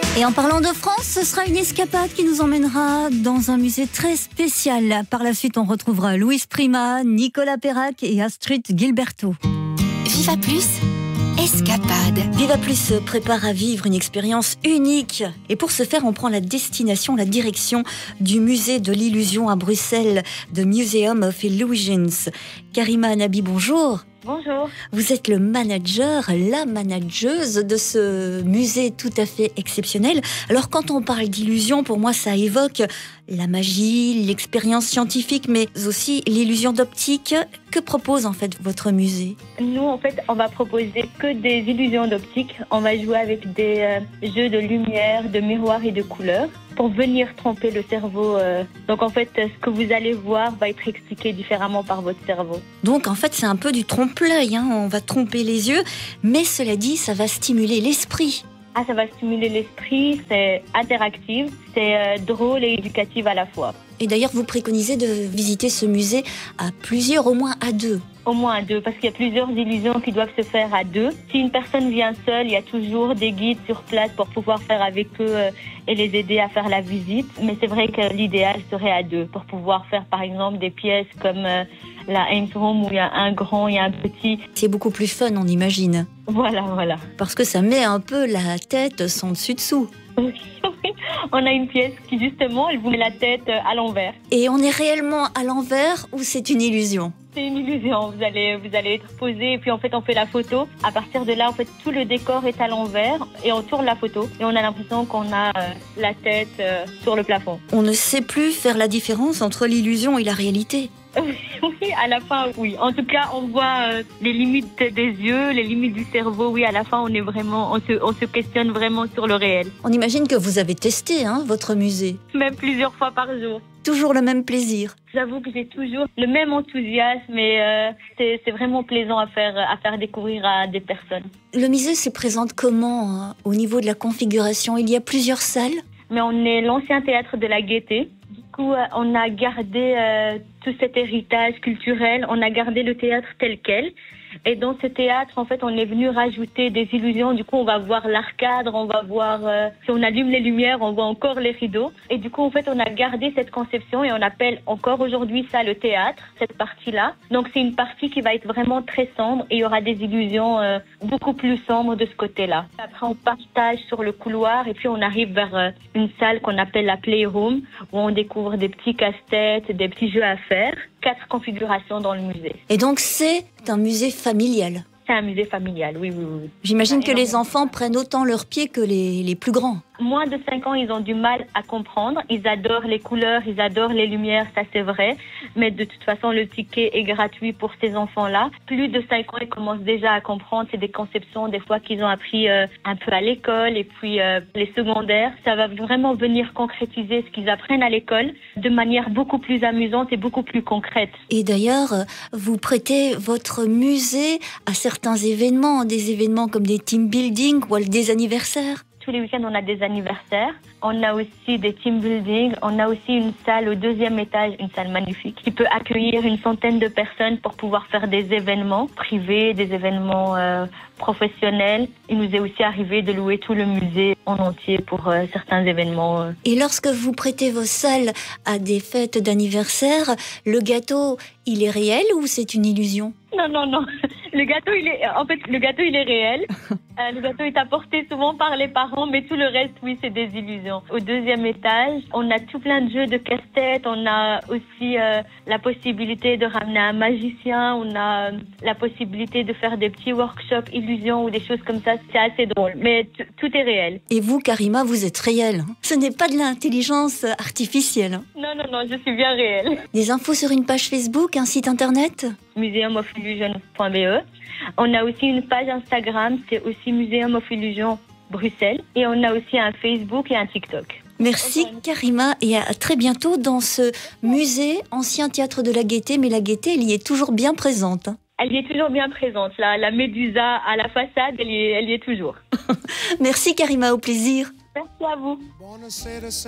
Et en parlant de France, ce sera une escapade qui nous emmènera dans un musée très spécial. Par la suite, on retrouvera Louise Prima, Nicolas Perrac et Astrid Gilberto. Viva Plus, escapade. Viva Plus se prépare à vivre une expérience unique. Et pour ce faire, on prend la direction du musée de l'illusion à Bruxelles, The Museum of Illusions. Karima Nabi, bonjour. Bonjour. Vous êtes le manager, la manageuse de ce musée tout à fait exceptionnel. Alors quand on parle d'illusion, pour moi ça évoque la magie, l'expérience scientifique, mais aussi l'illusion d'optique. Que propose en fait votre musée? Nous en fait on va proposer que des illusions d'optique. On va jouer avec des jeux de lumière, de miroirs et de couleurs pour venir tromper le cerveau. Donc en fait ce que vous allez voir va être expliqué différemment par votre cerveau. Donc en fait c'est un peu du trompe-l'œil, hein. On va tromper les yeux, mais cela dit ça va stimuler l'esprit. Ah, ça va stimuler l'esprit, c'est interactif, c'est drôle et éducatif à la fois. Et d'ailleurs vous préconisez de visiter ce musée à plusieurs, au moins à deux. Au moins à deux, parce qu'il y a plusieurs illusions qui doivent se faire à deux. Si une personne vient seule, il y a toujours des guides sur place pour pouvoir faire avec eux et les aider à faire la visite. Mais c'est vrai que l'idéal serait à deux, pour pouvoir faire par exemple des pièces comme la Ames Room où il y a un grand et un petit. C'est beaucoup plus fun, on imagine. Voilà. Parce que ça met un peu la tête sans dessus-dessous. On a une pièce qui justement, elle vous met la tête à l'envers. Et on est réellement à l'envers ou c'est une illusion? C'est une illusion, vous allez être posé et puis en fait on fait la photo. À partir de là, en fait tout le décor est à l'envers et on tourne la photo et on a l'impression qu'on a la tête sur le plafond. On ne sait plus faire la différence entre l'illusion et la réalité. Oui, à la fin, oui. En tout cas, on voit les limites des yeux, les limites du cerveau. Oui, à la fin, on se questionne vraiment sur le réel. On imagine que vous avez testé votre musée. Même plusieurs fois par jour. Toujours le même plaisir. J'avoue que j'ai toujours le même enthousiasme et c'est vraiment plaisant à faire découvrir à des personnes. Le musée se présente comment au niveau de la configuration? Il y a plusieurs salles. Mais on est l'ancien théâtre de la Gaîté. Du coup, on a gardé tout cet héritage culturel, on a gardé le théâtre tel quel. Et dans ce théâtre, en fait, on est venu rajouter des illusions. Du coup, on va voir l'arcade, on va voir, si on allume les lumières, on voit encore les rideaux. Et du coup, en fait, on a gardé cette conception et on appelle encore aujourd'hui ça le théâtre, cette partie-là. Donc, c'est une partie qui va être vraiment très sombre et il y aura des illusions beaucoup plus sombres de ce côté-là. Après, on partage sur le couloir et puis on arrive vers une salle qu'on appelle la Playroom où on découvre des petits casse-têtes, des petits jeux à faire. 4 configurations dans le musée. Et donc, c'est un musée familial? C'est un musée familial, oui. J'imagine que les enfants prennent autant leurs pieds que les plus grands. Moins de 5 ans, ils ont du mal à comprendre. Ils adorent les couleurs, ils adorent les lumières, ça c'est vrai. Mais de toute façon, le ticket est gratuit pour ces enfants-là. Plus de 5 ans, ils commencent déjà à comprendre. C'est des conceptions des fois qu'ils ont appris un peu à l'école. Et puis les secondaires, ça va vraiment venir concrétiser ce qu'ils apprennent à l'école de manière beaucoup plus amusante et beaucoup plus concrète. Et d'ailleurs, vous prêtez votre musée à certains événements, des événements comme des team building ou des anniversaires. Tous les week-ends, on a des anniversaires. On a aussi des team building. On a aussi une salle au 2e étage, une salle magnifique, qui peut accueillir une centaine de personnes pour pouvoir faire des événements privés, des événements professionnels. Il nous est aussi arrivé de louer tout le musée en entier pour certains événements. Et lorsque vous prêtez vos salles à des fêtes d'anniversaire, le gâteau, il est réel ou c'est une illusion? Non. Le gâteau, il est réel. Le gâteau est apporté souvent par les parents, mais tout le reste, oui, c'est des illusions. Au 2e étage, on a tout plein de jeux de casse-tête. On a aussi la possibilité de ramener un magicien. On a la possibilité de faire des petits workshops illusions ou des choses comme ça. C'est assez drôle, mais tout est réel. Et vous, Karima, vous êtes réelle. Ce n'est pas de l'intelligence artificielle. Non, je suis bien réelle. Des infos sur une page Facebook, un site internet? museumofillusion.be. On a aussi une page Instagram, c'est aussi Museum of Illusion Bruxelles. Et on a aussi un Facebook et un TikTok. Merci Karima et à très bientôt dans ce musée ancien théâtre de la Gaîté. Mais la Gaîté, elle y est toujours bien présente. Elle y est toujours bien présente. La médusa à la façade, elle y est toujours. Merci Karima, au plaisir. Merci à vous.